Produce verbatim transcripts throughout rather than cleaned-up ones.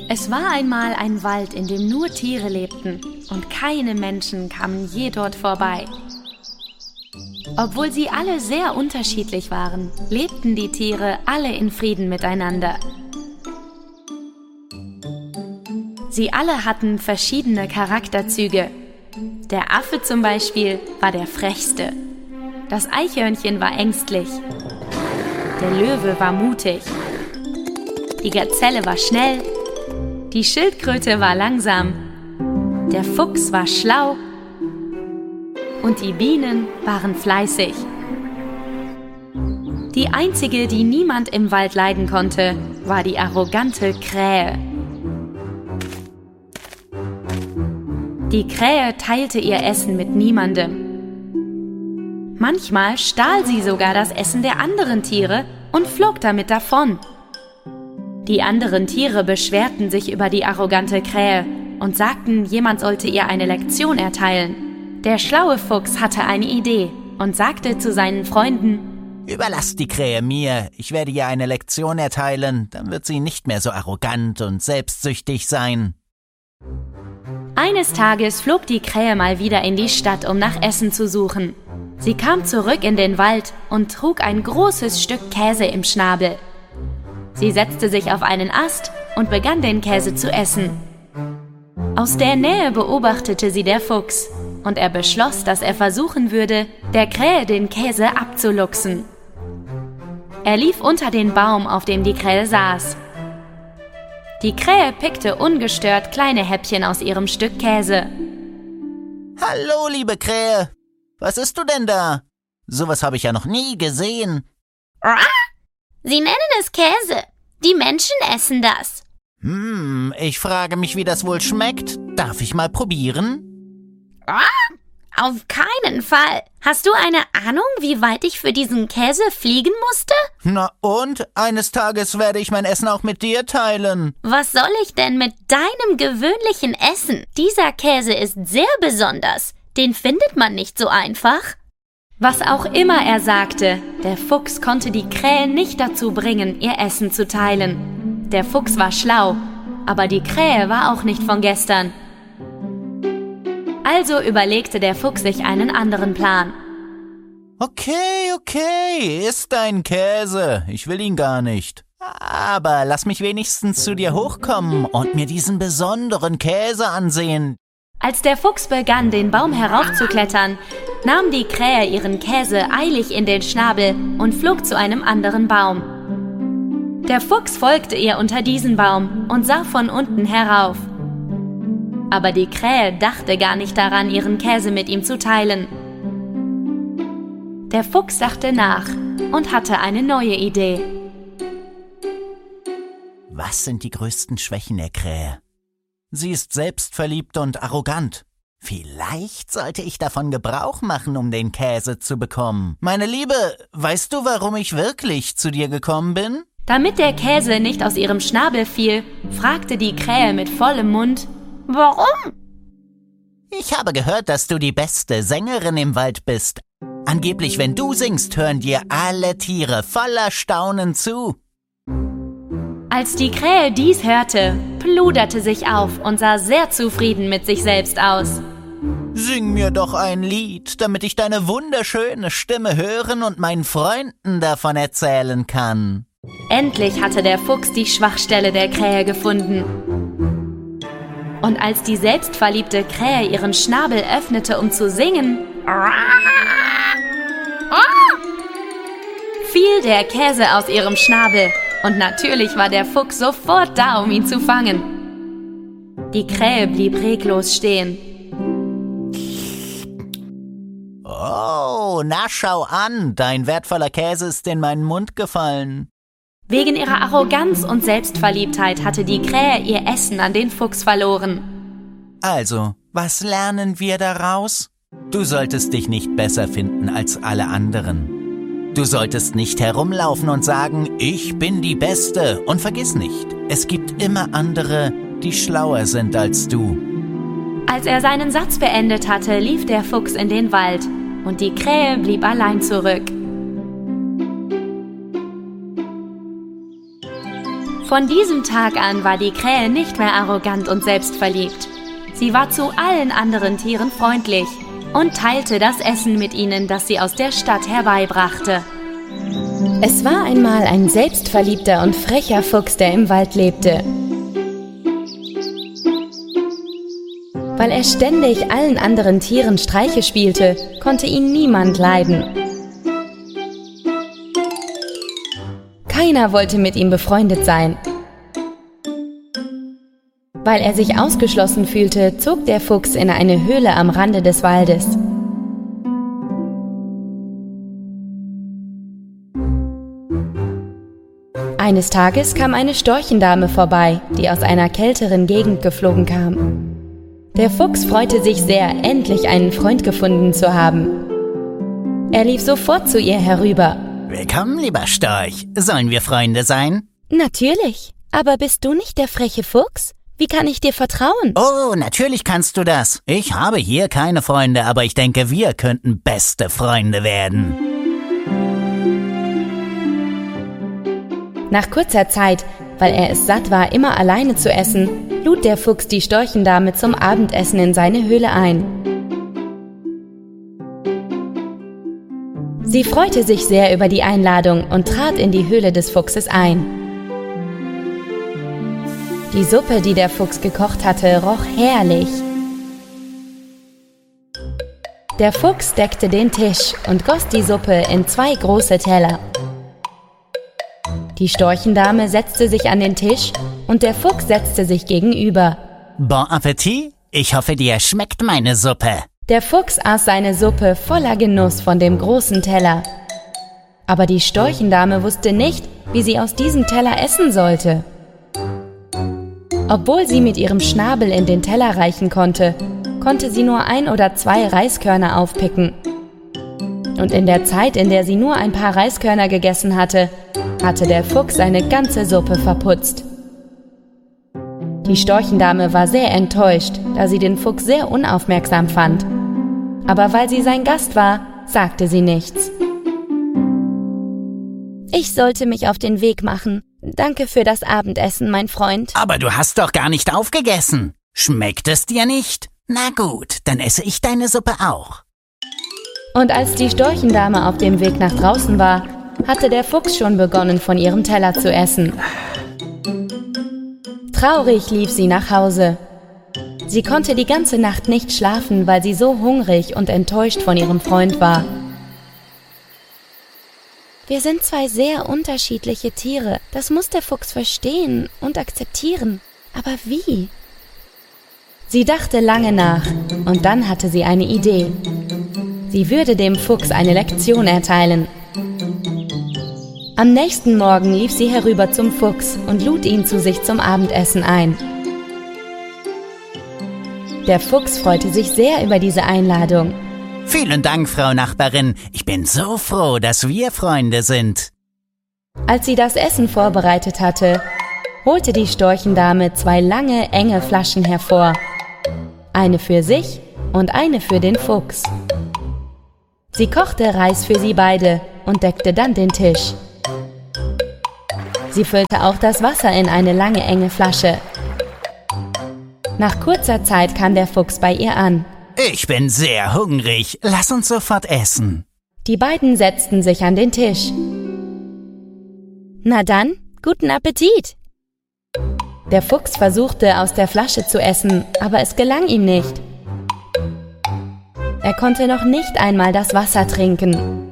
Es war einmal ein Wald, in dem nur Tiere lebten und keine Menschen kamen je dort vorbei. Obwohl sie alle sehr unterschiedlich waren, lebten die Tiere alle in Frieden miteinander. Sie alle hatten verschiedene Charakterzüge. Der Affe zum Beispiel war der frechste. Das Eichhörnchen war ängstlich. Der Löwe war mutig. Die Gazelle war schnell. Die Schildkröte war langsam. Der Fuchs war schlau. Und die Bienen waren fleißig. Die einzige, die niemand im Wald leiden konnte, war die arrogante Krähe. Die Krähe teilte ihr Essen mit niemandem. Manchmal stahl sie sogar das Essen der anderen Tiere und flog damit davon. Die anderen Tiere beschwerten sich über die arrogante Krähe und sagten, jemand sollte ihr eine Lektion erteilen. Der schlaue Fuchs hatte eine Idee und sagte zu seinen Freunden: Überlasst die Krähe mir, ich werde ihr eine Lektion erteilen, dann wird sie nicht mehr so arrogant und selbstsüchtig sein. Eines Tages flog die Krähe mal wieder in die Stadt, um nach Essen zu suchen. Sie kam zurück in den Wald und trug ein großes Stück Käse im Schnabel. Sie setzte sich auf einen Ast und begann, den Käse zu essen. Aus der Nähe beobachtete sie der Fuchs und er beschloss, dass er versuchen würde, der Krähe den Käse abzuluchsen. Er lief unter den Baum, auf dem die Krähe saß. Die Krähe pickte ungestört kleine Häppchen aus ihrem Stück Käse. Hallo, liebe Krähe. Was isst du denn da? Sowas habe ich ja noch nie gesehen. Sie nennen es Käse. Die Menschen essen das. Hm, ich frage mich, wie das wohl schmeckt. Darf ich mal probieren? Auf keinen Fall. Hast du eine Ahnung, wie weit ich für diesen Käse fliegen musste? Na und? Eines Tages werde ich mein Essen auch mit dir teilen. Was soll ich denn mit deinem gewöhnlichen Essen? Dieser Käse ist sehr besonders. Den findet man nicht so einfach. Was auch immer er sagte, der Fuchs konnte die Krähe nicht dazu bringen, ihr Essen zu teilen. Der Fuchs war schlau, aber die Krähe war auch nicht von gestern. Also überlegte der Fuchs sich einen anderen Plan. Okay, okay, isst dein Käse. Ich will ihn gar nicht. Aber lass mich wenigstens zu dir hochkommen und mir diesen besonderen Käse ansehen. Als der Fuchs begann, den Baum heraufzuklettern, nahm die Krähe ihren Käse eilig in den Schnabel und flog zu einem anderen Baum. Der Fuchs folgte ihr unter diesen Baum und sah von unten herauf. Aber die Krähe dachte gar nicht daran, ihren Käse mit ihm zu teilen. Der Fuchs dachte nach und hatte eine neue Idee. Was sind die größten Schwächen der Krähe? Sie ist selbstverliebt und arrogant. Vielleicht sollte ich davon Gebrauch machen, um den Käse zu bekommen. Meine Liebe, weißt du, warum ich wirklich zu dir gekommen bin? Damit der Käse nicht aus ihrem Schnabel fiel, fragte die Krähe mit vollem Mund: Warum? Ich habe gehört, dass du die beste Sängerin im Wald bist. Angeblich, wenn du singst, hören dir alle Tiere voller Staunen zu. Als die Krähe dies hörte, pluderte sich auf und sah sehr zufrieden mit sich selbst aus. Sing mir doch ein Lied, damit ich deine wunderschöne Stimme hören und meinen Freunden davon erzählen kann. Endlich hatte der Fuchs die Schwachstelle der Krähe gefunden. Und als die selbstverliebte Krähe ihren Schnabel öffnete, um zu singen, fiel der Käse aus ihrem Schnabel. Und natürlich war der Fuchs sofort da, um ihn zu fangen. Die Krähe blieb reglos stehen. Oh, na schau an, dein wertvoller Käse ist in meinen Mund gefallen. Wegen ihrer Arroganz und Selbstverliebtheit hatte die Krähe ihr Essen an den Fuchs verloren. Also, was lernen wir daraus? Du solltest dich nicht besser finden als alle anderen. Du solltest nicht herumlaufen und sagen, ich bin die Beste. Und vergiss nicht, es gibt immer andere, die schlauer sind als du. Als er seinen Satz beendet hatte, lief der Fuchs in den Wald und die Krähe blieb allein zurück. Von diesem Tag an war die Krähe nicht mehr arrogant und selbstverliebt. Sie war zu allen anderen Tieren freundlich und teilte das Essen mit ihnen, das sie aus der Stadt herbeibrachte. Es war einmal ein selbstverliebter und frecher Fuchs, der im Wald lebte. Weil er ständig allen anderen Tieren Streiche spielte, konnte ihn niemand leiden. Keiner wollte mit ihm befreundet sein. Weil er sich ausgeschlossen fühlte, zog der Fuchs in eine Höhle am Rande des Waldes. Eines Tages kam eine Storchendame vorbei, die aus einer kälteren Gegend geflogen kam. Der Fuchs freute sich sehr, endlich einen Freund gefunden zu haben. Er lief sofort zu ihr herüber. Willkommen, lieber Storch. Sollen wir Freunde sein? Natürlich. Aber bist du nicht der freche Fuchs? Wie kann ich dir vertrauen? Oh, natürlich kannst du das. Ich habe hier keine Freunde, aber ich denke, wir könnten beste Freunde werden. Nach kurzer Zeit, weil er es satt war, immer alleine zu essen, lud der Fuchs die Storchendame zum Abendessen in seine Höhle ein. Sie freute sich sehr über die Einladung und trat in die Höhle des Fuchses ein. Die Suppe, die der Fuchs gekocht hatte, roch herrlich. Der Fuchs deckte den Tisch und goss die Suppe in zwei große Teller. Die Storchendame setzte sich an den Tisch und der Fuchs setzte sich gegenüber. Bon Appetit! Ich hoffe, dir schmeckt meine Suppe. Der Fuchs aß seine Suppe voller Genuss von dem großen Teller. Aber die Storchendame wusste nicht, wie sie aus diesem Teller essen sollte. Obwohl sie mit ihrem Schnabel in den Teller reichen konnte, konnte sie nur ein oder zwei Reiskörner aufpicken. Und in der Zeit, in der sie nur ein paar Reiskörner gegessen hatte, hatte der Fuchs seine ganze Suppe verputzt. Die Storchendame war sehr enttäuscht, da sie den Fuchs sehr unaufmerksam fand. Aber weil sie sein Gast war, sagte sie nichts. Ich sollte mich auf den Weg machen. Danke für das Abendessen, mein Freund. Aber du hast doch gar nicht aufgegessen. Schmeckt es dir nicht? Na gut, dann esse ich deine Suppe auch. Und als die Storchendame auf dem Weg nach draußen war, hatte der Fuchs schon begonnen, von ihrem Teller zu essen. Traurig lief sie nach Hause. Sie konnte die ganze Nacht nicht schlafen, weil sie so hungrig und enttäuscht von ihrem Freund war. Wir sind zwei sehr unterschiedliche Tiere. Das muss der Fuchs verstehen und akzeptieren. Aber wie? Sie dachte lange nach und dann hatte sie eine Idee. Sie würde dem Fuchs eine Lektion erteilen. Am nächsten Morgen lief sie herüber zum Fuchs und lud ihn zu sich zum Abendessen ein. Der Fuchs freute sich sehr über diese Einladung. Vielen Dank, Frau Nachbarin. Ich bin so froh, dass wir Freunde sind. Als sie das Essen vorbereitet hatte, holte die Storchendame zwei lange, enge Flaschen hervor. Eine für sich und eine für den Fuchs. Sie kochte Reis für sie beide und deckte dann den Tisch. Sie füllte auch das Wasser in eine lange, enge Flasche. Nach kurzer Zeit kam der Fuchs bei ihr an. Ich bin sehr hungrig. Lass uns sofort essen. Die beiden setzten sich an den Tisch. Na dann, guten Appetit! Der Fuchs versuchte, aus der Flasche zu essen, aber es gelang ihm nicht. Er konnte noch nicht einmal das Wasser trinken.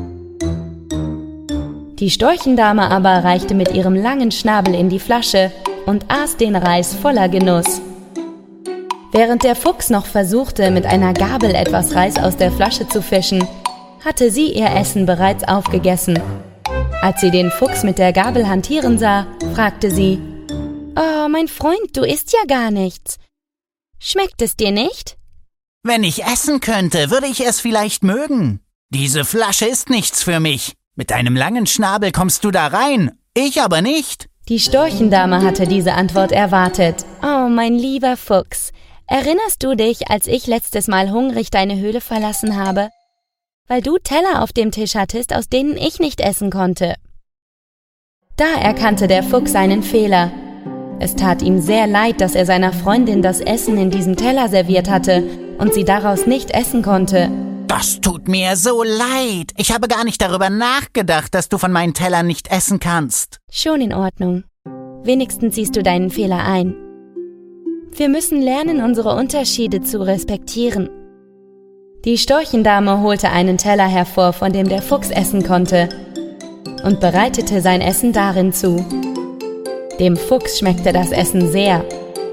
Die Storchendame aber reichte mit ihrem langen Schnabel in die Flasche und aß den Reis voller Genuss. Während der Fuchs noch versuchte, mit einer Gabel etwas Reis aus der Flasche zu fischen, hatte sie ihr Essen bereits aufgegessen. Als sie den Fuchs mit der Gabel hantieren sah, fragte sie: »Oh, mein Freund, du isst ja gar nichts. Schmeckt es dir nicht?« Wenn ich essen könnte, würde ich es vielleicht mögen. Diese Flasche ist nichts für mich. Mit deinem langen Schnabel kommst du da rein, ich aber nicht. Die Storchendame hatte diese Antwort erwartet. »Oh, mein lieber Fuchs, erinnerst du dich, als ich letztes Mal hungrig deine Höhle verlassen habe? Weil du Teller auf dem Tisch hattest, aus denen ich nicht essen konnte. Da erkannte der Fuchs seinen Fehler. Es tat ihm sehr leid, dass er seiner Freundin das Essen in diesem Teller serviert hatte und sie daraus nicht essen konnte. Das tut mir so leid. Ich habe gar nicht darüber nachgedacht, dass du von meinen Tellern nicht essen kannst. Schon in Ordnung. Wenigstens siehst du deinen Fehler ein. Wir müssen lernen, unsere Unterschiede zu respektieren. Die Storchendame holte einen Teller hervor, von dem der Fuchs essen konnte, und bereitete sein Essen darin zu. Dem Fuchs schmeckte das Essen sehr.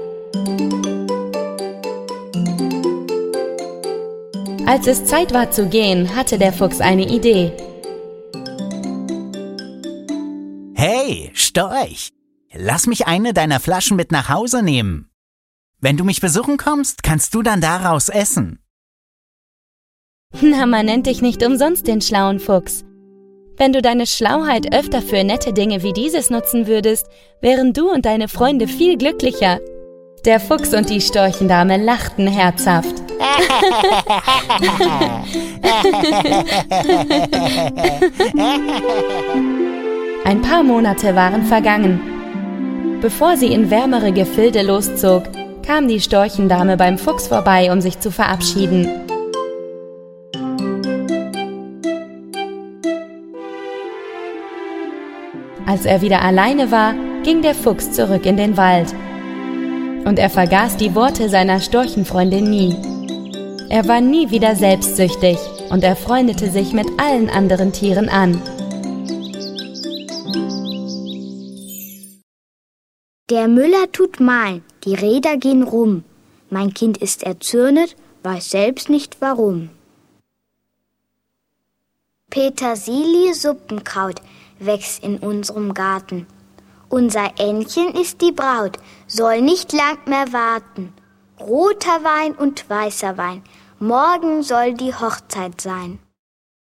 Als es Zeit war zu gehen, hatte der Fuchs eine Idee. Hey, Storch, lass mich eine deiner Flaschen mit nach Hause nehmen. Wenn du mich besuchen kommst, kannst du dann daraus essen. Na, man nennt dich nicht umsonst den schlauen Fuchs. Wenn du deine Schlauheit öfter für nette Dinge wie dieses nutzen würdest, wären du und deine Freunde viel glücklicher. Der Fuchs und die Storchendame lachten herzhaft. Ein paar Monate waren vergangen. Bevor sie in wärmere Gefilde loszog, kam die Storchendame beim Fuchs vorbei, um sich zu verabschieden. Als er wieder alleine war, ging der Fuchs zurück in den Wald. Und er vergaß die Worte seiner Storchenfreundin nie. Er war nie wieder selbstsüchtig und er freundete sich mit allen anderen Tieren an. Der Müller tut mahlen, die Räder gehen rum. Mein Kind ist erzürnet, weiß selbst nicht warum. Petersilie Suppenkraut wächst in unserem Garten. Unser Ännchen ist die Braut, soll nicht lang mehr warten. Roter Wein und weißer Wein, morgen soll die Hochzeit sein.